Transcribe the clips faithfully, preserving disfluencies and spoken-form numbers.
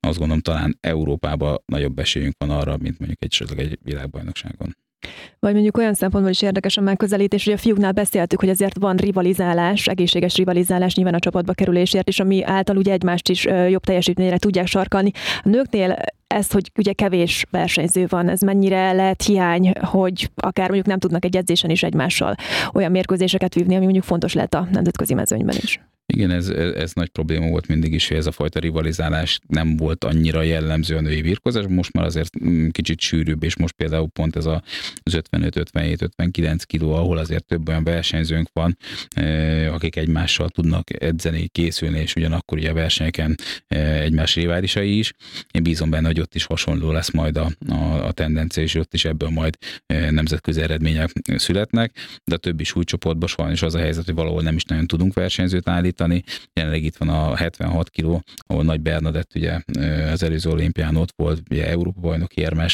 azt gondolom talán Európában nagyobb esélyünk van arra, mint mondjuk egy, esetleg egy világbajnokságon. Vagy mondjuk olyan szempontból is érdekes a megközelítés, hogy a fiúknál beszéltük, hogy azért van rivalizálás, egészséges rivalizálás nyilván a csapatba kerülésért, és ami által ugye egymást is jobb teljesítményre tudják sarkalni. A nőknél ez, hogy ugye kevés versenyző van, ez mennyire lehet hiány, hogy akár mondjuk nem tudnak egy edzésen is egymással olyan mérkőzéseket vívni, ami mondjuk fontos lehet a nemzetközi mezőnyben is. Igen, ez, ez nagy probléma volt mindig is, hogy ez a fajta rivalizálás nem volt annyira jellemző a női birkózás, most már azért kicsit sűrűbb, és most például pont ez az ötvenöt, ötvenhét, ötvenkilenc kiló, ahol azért több olyan versenyzőnk van, akik egymással tudnak edzeni, készülni, és ugyanakkor ugye a versenyeken egymás riválisai is. Én bízom benne, hogy ott is hasonló lesz majd a, a, a tendencia, és ott is ebből majd nemzetközi eredmények születnek, de a többi súlycsoportban sajnos az a helyzet, hogy valahol nem is nagyon tudunk versenyzőt állítani. Jelenleg itt van a hetvenhat kiló, ahol Nagy Bernadett ugye az előző olimpián ott volt, ugye Európa bajnok érmes,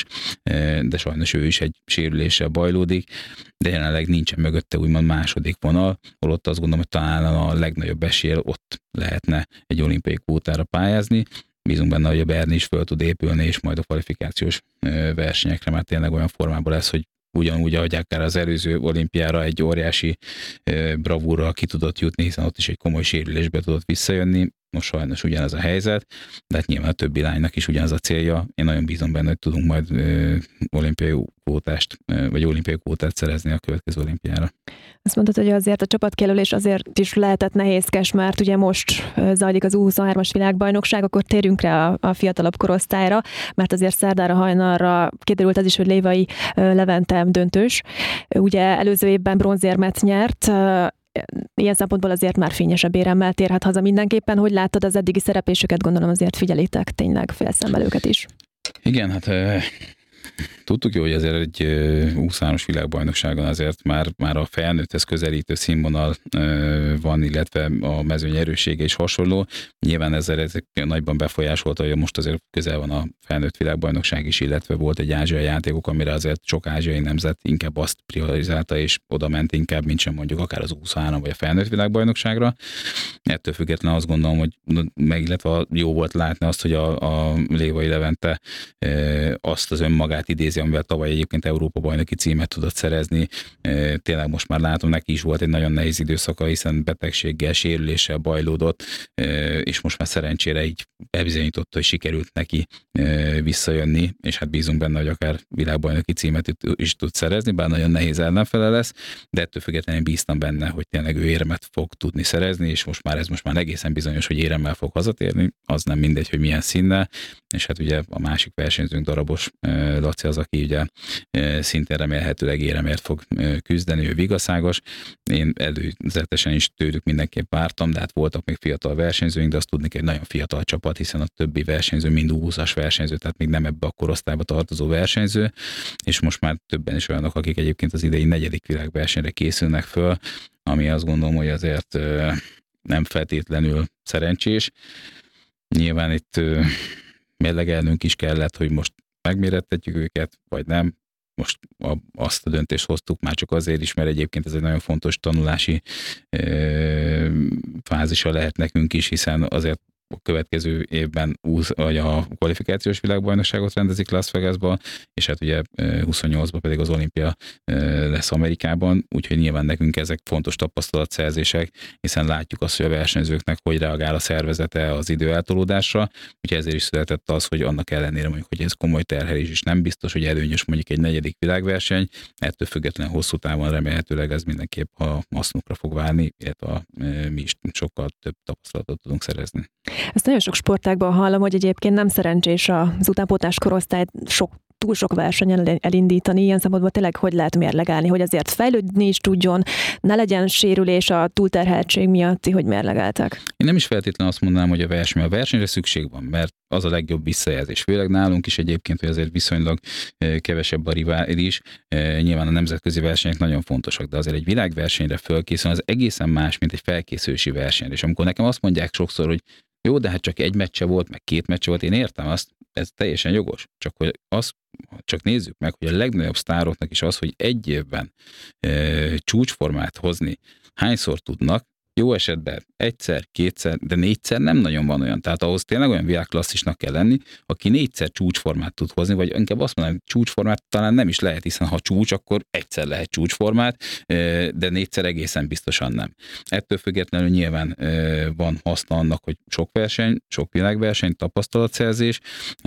de sajnos ő is egy sérüléssel bajlódik, de jelenleg nincsen mögötte úgymond második vonal, holott azt gondolom, hogy talán a legnagyobb eséllyel ott lehetne egy olimpiai kvótára pályázni. Bízunk benne, hogy a Berni is föl tud épülni, és majd a kvalifikációs versenyekre már tényleg olyan formában lesz, hogy ugyanúgy, ahogy akár az előző olimpiára egy óriási bravúrral ki tudott jutni, hiszen ott is egy komoly sérülésbe tudott visszajönni. Most sajnos ugyanez a helyzet, de hát nyilván a többi lánynak is ugyanaz a célja. Én nagyon bízom benne, hogy tudunk majd ö, olimpiai kvótást, ö, vagy olimpiai kvótát szerezni a következő olimpiára. Azt mondtad, hogy azért a csapatkijelölés azért is lehetett nehézkes, mert ugye most zajlik az U huszonhármas világbajnokság, akkor térjünk rá a, a fiatalabb korosztályra, mert azért szerdára, hajnalra kiderült az is, hogy Lévai Levente döntős. Ugye előző évben bronzérmet nyert, ilyen szempontból azért már fényesebb éremmel térhet haza mindenképpen. Hogy láttad az eddigi szereplésüket? Gondolom azért figyelitek tényleg félszemmel őket is. Igen, hát tudtuk jó, hogy azért egy U huszonhármas világbajnokságon azért már, már a felnőtthez közelítő színvonal van, illetve a mezőny erőssége is hasonló. Nyilván ezzel ez nagyban befolyásolta, hogy most azért közel van a felnőtt világbajnokság is, illetve volt egy ázsiai játékok, amire azért sok ázsiai nemzet inkább azt priorizálta, és oda ment inkább, mint sem mondjuk akár az U huszonhárom vagy a felnőtt világbajnokságra. Ettől függetlenül azt gondolom, hogy meg illetve jó volt látni azt, hogy a, a Lévai Levente azt az önmagát idézi, amivel tavaly egyébként Európa bajnoki címet tudott szerezni. Tényleg most már látom, neki is volt egy nagyon nehéz időszaka, hiszen betegséggel, sérüléssel bajlódott, és most már szerencsére így bebizonyította, hogy sikerült neki visszajönni, és hát bízunk benne, hogy akár világbajnoki címet is tud szerezni, bár nagyon nehéz ellenfele lesz, de ettől függetlenül bíztam benne, hogy tényleg ő érmet fog tudni szerezni, és most már ez most már egészen bizonyos, hogy éremmel fog hazatérni, az nem mindegy, hogy milyen színnel, és hát ugye a másik versenyzőnk Darabos Laci az, aki ugye szintén remélhetőleg éremért fog küzdeni, ő vigaszágos. Én előzetesen is tőlük mindenképp vártam, de hát voltak még fiatal versenyzőink, de azt tudni kell, egy nagyon fiatal csapat, hiszen a többi versenyző mind U húszas versenyző, tehát még nem ebbe a korosztályba tartozó versenyző, és most már többen is olyanok, akik egyébként az idei negyedik világversenyre készülnek föl, ami azt gondolom, hogy azért nem feltétlenül szerencsés. Nyilván itt mérlegelnünk is kellett, hogy most megmérettetjük őket, vagy nem. Most a, azt a döntést hoztuk már csak azért is, mert egyébként ez egy nagyon fontos tanulási e, fázisa lehet nekünk is, hiszen azért a következő évben vagy a kvalifikációs világbajnokságot rendezik Las Vegasban, és hát ugye huszonnyolcban pedig az olimpia lesz Amerikában, úgyhogy nyilván nekünk ezek fontos tapasztalatszerzések, hiszen látjuk azt, hogy a versenyzőknek hogy reagál a szervezete az idő eltolódásra, úgyhogy ezért is született az, hogy annak ellenére mondjuk, hogy ez komoly terhelés is nem biztos, hogy előnyös mondjuk egy negyedik világverseny, ettől függetlenül hosszú távon remélhetőleg ez mindenképp a hasznukra fog válni, illetve mi is sokkal több tapasztalatot tudunk szerezni. Ezt nagyon sok sportágban hallom, hogy egyébként nem szerencsés az utánpótlás korosztályt sok, túl sok versenyen elindítani, ilyen szempontból tényleg hogy lehet mérlegelni, hogy azért fejlődni is tudjon, ne legyen sérülés a túlterheltség miatt, hogy mérlegeltek. Én nem is feltétlenül azt mondanám, hogy a verseny. A versenyre szükség van, mert az a legjobb visszajelzés. Főleg nálunk is egyébként, hogy azért viszonylag kevesebb a rivális. Nyilván a nemzetközi versenyek nagyon fontosak, de azért egy világversenyre fölkészül, az egészen más, mint egy felkészülési versenyre. És amikor nekem azt mondják sokszor, hogy jó, de hát csak egy meccse volt, meg két meccse volt, én értem azt, ez teljesen jogos. Csak hogy azt, csak nézzük meg, hogy a legnagyobb sztároknak is az, hogy egy évben e, csúcsformát hozni, hányszor tudnak, Jó esetben egyszer, kétszer, de négyszer nem nagyon van olyan. Tehát ahhoz tényleg olyan világklasszisnak kell lenni, aki négyszer csúcsformát tud hozni, vagy inkább azt mondanám, hogy csúcsformát talán nem is lehet, hiszen ha csúcs, akkor egyszer lehet csúcsformát, de négyszer egészen biztosan nem. Ettől függetlenül nyilván van haszna annak, hogy sok verseny, sok világverseny, tapasztalatszerzés,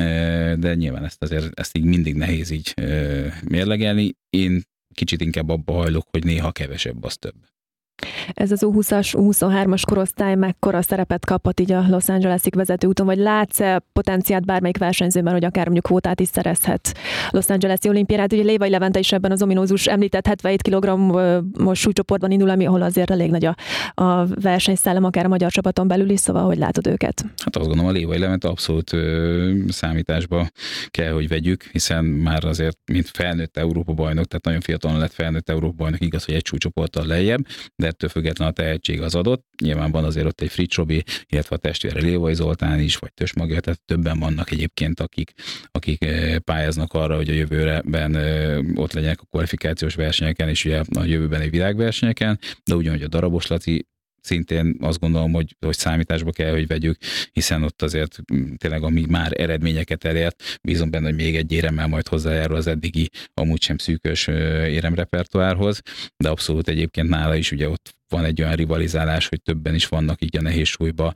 de nyilván ezt azért ezt így mindig nehéz így mérlegelni. Én kicsit inkább abba hajlok, hogy néha kevesebb, az több. Ez az U húszas, U huszonhármas korosztály mekkora szerepet kaphat így a Los Angelesig vezető úton, vagy látsz-e potenciált bármelyik versenyzőben, hogy akár mondjuk kvótát is szerezhet Los Angeles-i olimpiára? Ugye Lévai Levente is ebben az ominózus említett hetvenhét kilogrammos súlycsoportban indul, ami ahol azért elég nagy a, a versenyszellem, akár a magyar csapaton belül is, szóval hogy látod őket? Hát azt gondolom, a Lévai Levente abszolút ö, számításba kell, hogy vegyük, hiszen már azért, mint felnőtt Európa bajnok, tehát nagyon fiatalon lett felnőtt Európa bajnok, igaz, hogy egy súlycsoporttal lejjebb, de ettől függetlenül a tehetség az adott. Nyilván van azért ott egy Fritz Robi, illetve a testvére Lévai Zoltán is, vagy Tös Magja, tehát többen vannak egyébként, akik, akik pályáznak arra, hogy a jövőben ott legyenek a kvalifikációs versenyeken, és ugye a jövőben egy világversenyeken, de ugyanúgy a Darabos Laci szintén azt gondolom, hogy, hogy számításba kell, hogy vegyük, hiszen ott azért tényleg, ami már eredményeket elért, bízom benne, hogy még egy éremmel majd hozzájárul az eddigi, amúgy sem szűkös éremrepertoárhoz, de abszolút egyébként nála is ugye ott van egy olyan rivalizálás, hogy többen is vannak így a nehéz súlyba,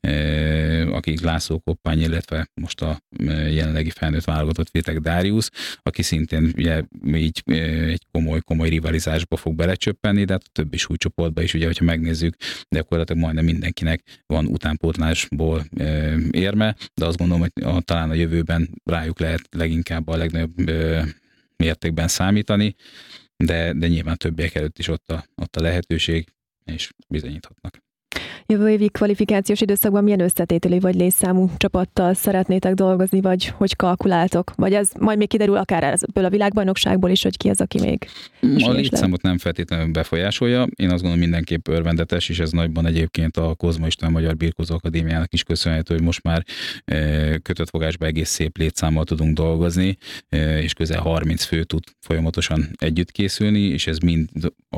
akik László Koppány, illetve most a jelenlegi felnőtt válogatott Vitek Dáriusz, aki szintén ugye így egy komoly-komoly rivalizásba fog belecsöppenni, de hát a többi súlycsoportban is, ugye, hogyha megnézzük, de gyakorlatilag majdnem mindenkinek van utánpótlásból érme, de azt gondolom, hogy a, talán a jövőben rájuk lehet leginkább a legnagyobb mértékben számítani, de, de nyilván többiek előtt is ott a, ott a lehetőség, és bizonyíthatnak. Jövő évi kvalifikációs időszakban milyen összetételi vagy létszámú csapattal szeretnétek dolgozni, vagy hogy kalkuláltok? Vagy ez majd még kiderül akár ebből a világbajnokságból is, hogy ki az, aki még a létszámot nem feltétlenül befolyásolja. Én azt gondolom, mindenképp örvendetes, és ez nagyban egyébként a Kozma István Magyar Birkózó Akadémiának is köszönhető, hogy most már kötött fogásban egész szép létszámmal tudunk dolgozni, és közel harminc fő tud folyamatosan együtt készülni, és ez mind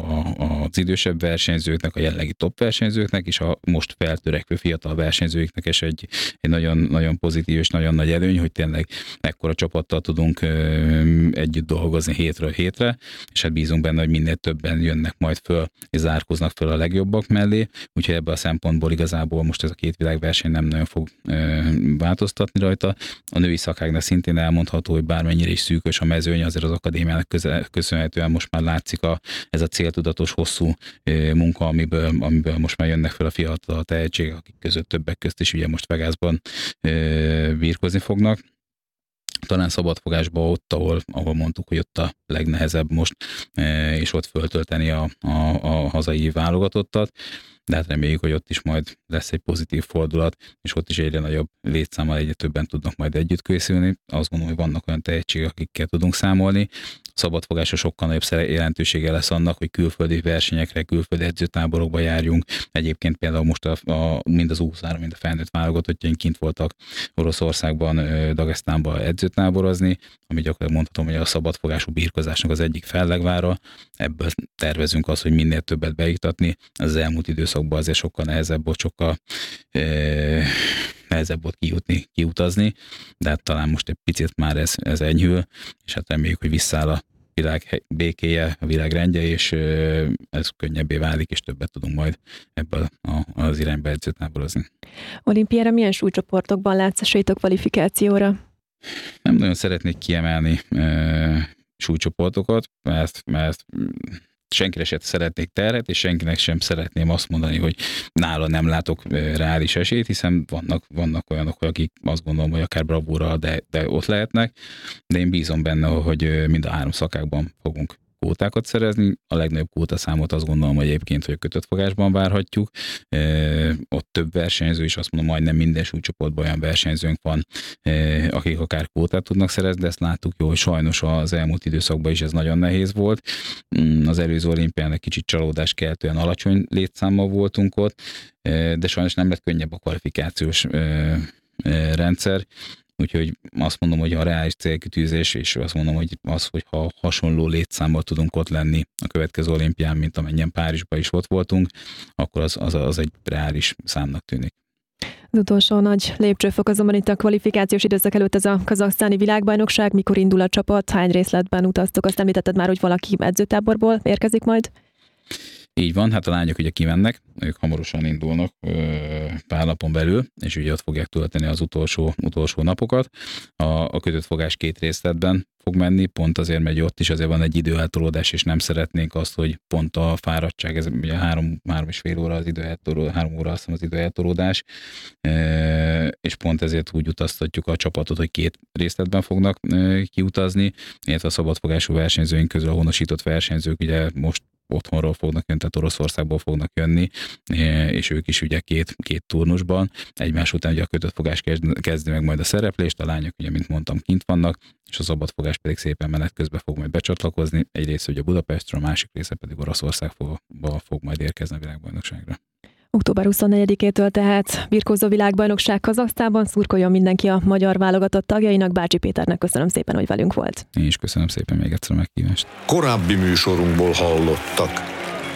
az idősebb versenyzőknek, a jelenlegi top versenyzőknek, és a most feltörekvő fiatal versenyzőknek is egy, egy nagyon, nagyon pozitív és nagyon nagy előny, hogy tényleg ekkora csapattal tudunk együtt dolgozni hétről hétre, és hát bízunk benne, hogy minél többen jönnek majd föl, és zárkoznak föl a legjobbak mellé, úgyhogy ebből a szempontból igazából most ez a két világverseny nem nagyon fog változtatni rajta. A női szakáknak szintén elmondható, hogy bármennyire is szűkös a mezőny, azért az akadémiának köszönhetően most már látszik a, ez a céltudatos, hosszú munka, amiből, amiből most már jönnek föl a fiatal tehetségek, akik között többek közt is ugye most Vegasban birkózni fognak. Talán szabadfogásban ott, ahol, ahol mondtuk, hogy ott a legnehezebb most, és ott föltölteni a, a, a hazai válogatottat, de hát reméljük, hogy ott is majd lesz egy pozitív fordulat, és ott is egyre nagyobb létszámmal egyre többen tudnak majd együtt készülni. Azt gondolom, hogy vannak olyan tehetségek, akikkel tudunk számolni. Szabadfogásra sokkal nagyobb jelentősége lesz annak, hogy külföldi versenyekre, külföldi edzőtáborokba járjunk. Egyébként például most a, a, mind az U huszonhárom, mind a felnőtt válogatottjaink kint voltak Oroszországban, Dagesztánban edzőtáborozni, ami gyakorlatilag mondhatom, hogy a szabadfogású birkozásnak az egyik fellegvára. Ebből tervezünk azt, hogy minél többet beiktatni. Az elmúlt időszakban azért sokkal nehezebb volt, sokkal eh, nehezebb volt kijutni, kiutazni, de hát talán most egy picit már ez, ez enyhül, és hát reméljük, hogy visszáll a világ békéje, a világ rendje, és ez könnyebbé válik, és többet tudunk majd ebből az irányba edzőtáborozni. Olimpiára milyen súlycsoportokban látsz esélyt a kvalifikációra? Nem nagyon szeretnék kiemelni e, súlycsoportokat, mert, mert senkire sem szeretnék terhet, és senkinek sem szeretném azt mondani, hogy nála nem látok reális esélyt, hiszen vannak, vannak olyanok, akik azt gondolom, hogy akár bravúra, de, de ott lehetnek, de én bízom benne, hogy mind a három szakákban fogunk kvótákat szerezni. A legnagyobb kvótaszámot azt gondolom, hogy egyébként, hogy a kötött fogásban várhatjuk. E, ott több versenyző is, azt mondom, majdnem minden súlycsoportban olyan versenyzőnk van, e, akik akár kvótát tudnak szerezni, de ezt láttuk jó, hogy sajnos az elmúlt időszakban is ez nagyon nehéz volt. Az előző olimpián egy kicsit csalódás keltően alacsony létszámmal voltunk ott, e, de sajnos nem lett könnyebb a kvalifikációs e, e, rendszer. úgyhogy azt mondom, hogy a reális célkitűzés, és azt mondom, hogy az, hogy ha hasonló létszámmal tudunk ott lenni a következő olimpián, mint amennyien Párizsban is ott voltunk, akkor az, az, az egy reális számnak tűnik. Az utolsó nagy lépcsőfok azonban itt a kvalifikációs időszak előtt ez a kazaksztáni világbajnokság. Mikor indul a csapat? Hány részletben utaztok? Azt említetted már, hogy valaki edzőtáborból érkezik majd? Így van, hát a lányok ugye kimennek, ők hamarosan indulnak pár napon belül, és ugye ott fogják tölteni az utolsó, utolsó napokat. A, a kötött fogás két részletben fog menni, pont azért, mert ott is azért van egy időeltolódás, és nem szeretnénk azt, hogy pont a fáradtság, ez ugye három, három és fél óra az időeltolódás, három óra azt hiszem az időeltolódás, e, és pont ezért úgy utaztatjuk a csapatot, hogy két részletben fognak e, kiutazni, illetve a szabadfogású versenyzőink közül a honosított versenyzők ugye most otthonról fognak jönni, tehát Oroszországból fognak jönni, és ők is ugye két, két turnusban. Egymás után ugye a kötött fogás kezdi meg majd a szereplést, a lányok ugye, mint mondtam, kint vannak, és a szabadfogás pedig szépen menet közben fog majd becsatlakozni. Egy része ugye Budapestről, a másik része pedig Oroszországba fog majd érkezni a világbajnokságra. október huszonnegyedikétől tehát birkózó világbajnokság Kazaksztánban. Szurkoljon mindenki a magyar válogatott tagjainak. Bácsi Péternek köszönöm szépen, hogy velünk volt. Én is köszönöm szépen még egyszer a meghívást. Korábbi műsorunkból hallottak.